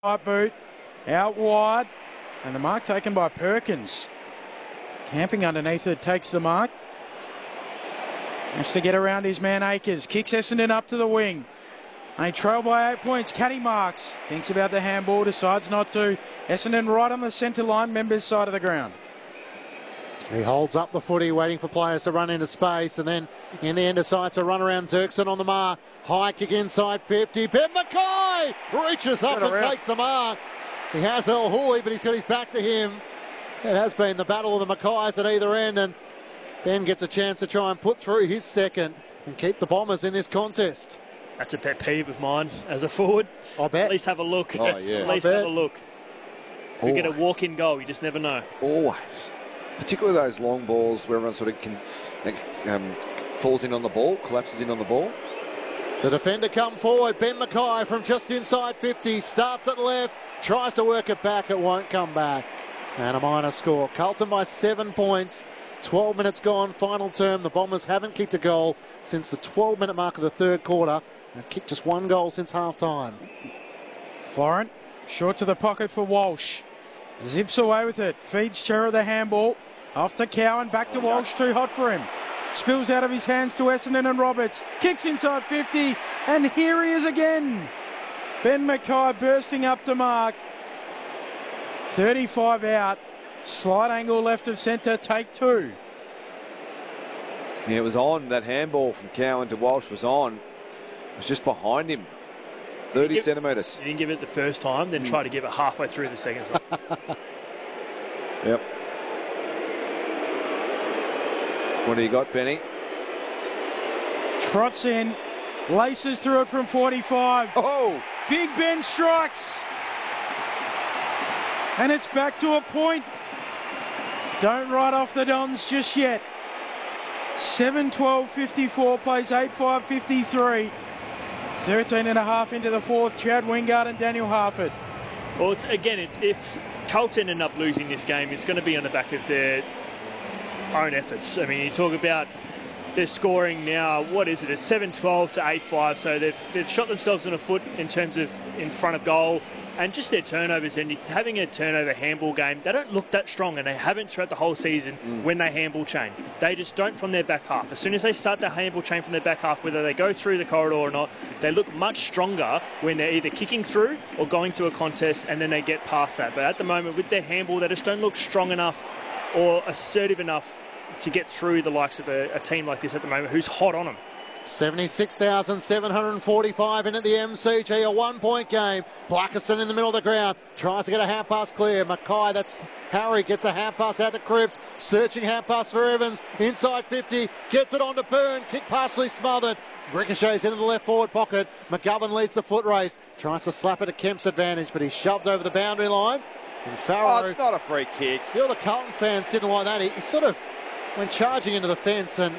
Right boot out wide, and the mark taken by Perkins. Camping underneath it, takes the mark. Has to get around his man Akers. Kicks Essendon up to the wing. They trail by 8 points. Caddy marks. Thinks about the handball, decides not to. Essendon right on the centre line, members' side of the ground. He holds up the footy, waiting for players to run into space, and then in the end decides to run around Dirksen on the mark. High kick inside 50. Ben Mackay reaches up and takes the mark. He has El Hooley, but he's got his back to him. It has been the battle of the Mackays at either end, and Ben gets a chance to try and put through his second and keep the Bombers in this contest. That's a pet peeve of mine as a forward. I bet. At least have a look. Oh, yeah. At least have a look. If we get a walk-in goal, you just never know. Always. Particularly those long balls where everyone sort of falls in on the ball, collapses in on the ball. The defender come forward. Ben Mackay from just inside 50. Starts at left. Tries to work it back. It won't come back. And a minor score. Carlton by 7 points. 12 minutes gone. Final term. The Bombers haven't kicked a goal since the 12-minute mark of the third quarter. They've kicked just one goal since half-time. Florent, short to the pocket for Walsh. Zips away with it. Feeds Chera the handball. Off to Cowan. Back to Walsh. Too hot for him. Spills out of his hands to Essendon and Roberts. Kicks inside 50. And here he is again. Ben Mackay bursting up to mark. 35 out. Slight angle left of centre. Take two. Yeah, it was on. That handball from Cowan to Walsh was on. It was just behind him. 30 centimetres. You didn't give it the first time, then try to give it halfway through the second time. Yep. What do you got, Benny? Trots in. Laces through it from 45. Oh! Big Ben strikes. And it's back to a point. Don't write off the Dons just yet. 7-12-54 plays 8-5-53. 13 and a half into the fourth. Chad Wingard and Daniel Harford. Well, if Carlton end up losing this game, it's going to be on the back of their own efforts. I mean, you talk about their scoring now, what is it, a 7-12 to 8-5, so they've shot themselves in the foot in terms of in front of goal, and just their turnovers, and having a turnover handball game, they don't look that strong, and they haven't throughout the whole season when they handball chain. They just don't from their back half. As soon as they start to handball chain from their back half, whether they go through the corridor or not, they look much stronger when they're either kicking through or going to a contest, and then they get past that. But at the moment, with their handball, they just don't look strong enough or assertive enough to get through the likes of a team like this at the moment who's hot on them. 76,745 in at the MCG, a 1 point game. Blackerson in the middle of the ground, tries to get a half pass clear. Mackay, that's Harry, gets a half pass out to Cripps, searching half pass for Evans, inside 50, gets it on to Byrne, kick partially smothered. Ricochets into the left forward pocket. McGovern leads the foot race, tries to slap it at Kemp's advantage, but he's shoved over the boundary line. And Farrow, it's not a free kick. Feel the Carlton fans didn't like that. He sort of went charging into the fence, and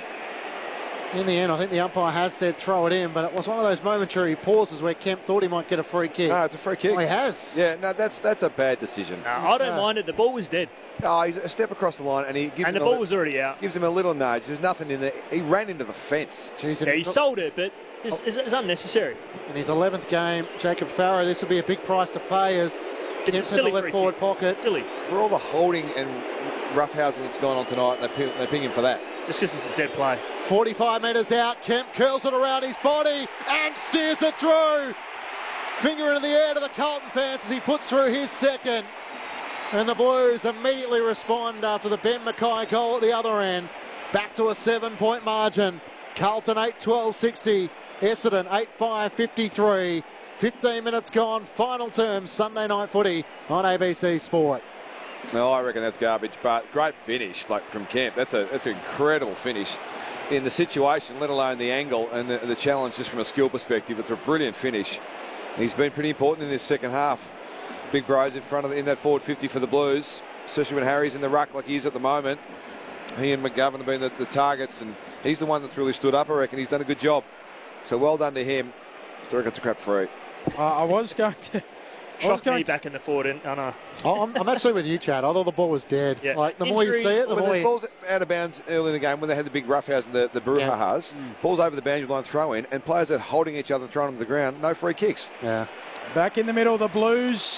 in the end, I think the umpire has said throw it in, but it was one of those momentary pauses where Kemp thought he might get a free kick. No, it's a free kick. Oh, he has. Yeah, no, that's a bad decision. I don't mind it. The ball was dead. Oh, he's a step across the line, and the ball was already out. Gives him a little nudge. There's nothing in there. He ran into the fence. Jeez, yeah, he sold it, but it's unnecessary. In his 11th game, Jacob Farrow, this will be a big price to pay as Kemp's in the left forward pocket. Silly. For all the holding and roughhousing that's gone on tonight, and they ping him for that. Just because it's a dead play. 45 metres out, Kemp curls it around his body and steers it through. Finger into the air to the Carlton fans as he puts through his second. And the Blues immediately respond after the Ben Mackay goal at the other end. Back to a 7 point margin. Carlton 8-12-60. Essendon 8-5-53. 15 minutes gone. Final term, Sunday night footy on ABC Sport. No, I reckon that's garbage, but great finish, like from Kemp. That's an incredible finish in the situation, let alone the angle and the challenge just from a skill perspective. It's a brilliant finish. He's been pretty important in this second half. Big Bros in front of in that forward 50 for the Blues, especially when Harry's in the ruck like he is at the moment. He and McGovern have been the targets, and he's the one that's really stood up. I reckon he's done a good job. So well done to him. Still reckon it's a crap free. I was going to... Shocked me back in the forward. I'm actually with you, Chad. I thought the ball was dead. Yeah. Like, the more you see it, the more the ball's out of bounds early in the game when they had the big roughhouse and the brouhahas. Balls over the boundary line throw in, and players are holding each other and throwing them to the ground. No free kicks. Yeah. Back in the middle, the Blues